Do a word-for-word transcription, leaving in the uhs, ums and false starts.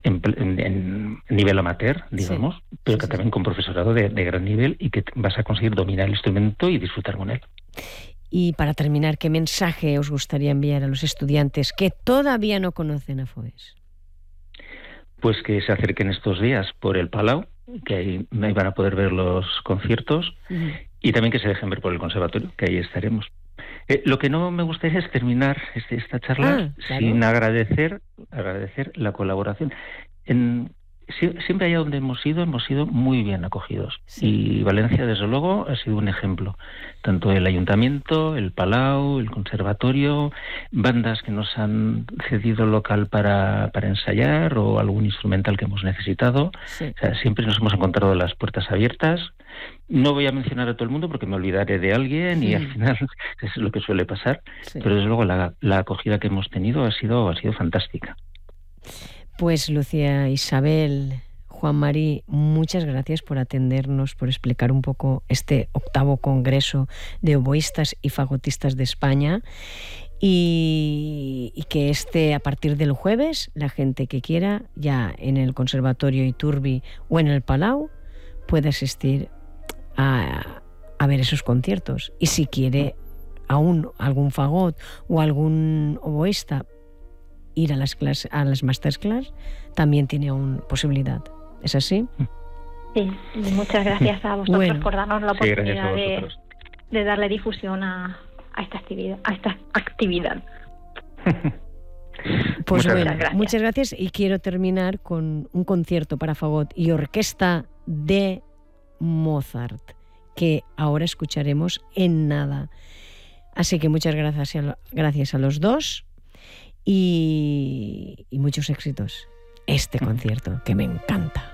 en, en, en nivel amateur, digamos, sí, pero que sí, también sí. con profesorado de, de gran nivel y que vas a conseguir dominar el instrumento y disfrutar con él. Y para terminar, ¿qué mensaje os gustaría enviar a los estudiantes que todavía no conocen a Foix? Pues que se acerquen estos días por el Palau, que ahí, ahí van a poder ver los conciertos, uh-huh. y también que se dejen ver por el conservatorio, que ahí estaremos. Eh, lo que no me gustaría es terminar este, esta charla ah, claro. sin agradecer, agradecer la colaboración. En, si, siempre allá donde hemos ido, hemos sido muy bien acogidos. Sí. Y Valencia, desde luego, ha sido un ejemplo. Tanto el ayuntamiento, el Palau, el conservatorio, bandas que nos han cedido local para, para ensayar o algún instrumental que hemos necesitado. Sí. O sea, siempre nos hemos encontrado las puertas abiertas. No voy a mencionar a todo el mundo porque me olvidaré de alguien sí. y al final es lo que suele pasar. Sí. Pero desde luego la, la acogida que hemos tenido ha sido, ha sido fantástica. Pues Lucía, Isabel, Juan Mari, muchas gracias por atendernos, por explicar un poco este octavo congreso de oboístas y fagotistas de España y, y que este, a partir del jueves, la gente que quiera, ya en el Conservatorio Iturbi o en el Palau, puede asistir a, a ver esos conciertos. Y si quiere aún algún fagot o algún oboísta ir a las clases, a las masterclass, también tiene aún posibilidad. ¿Es así? Sí, y muchas gracias a vosotros bueno. por darnos la oportunidad sí, de, de darle difusión a, a esta actividad, a esta actividad. Pues muchas bueno, gracias. muchas gracias y quiero terminar con un concierto para fagot y orquesta de Mozart que ahora escucharemos en nada. Así que muchas gracias a, gracias a los dos. Y, y muchos éxitos. Este concierto que me encanta.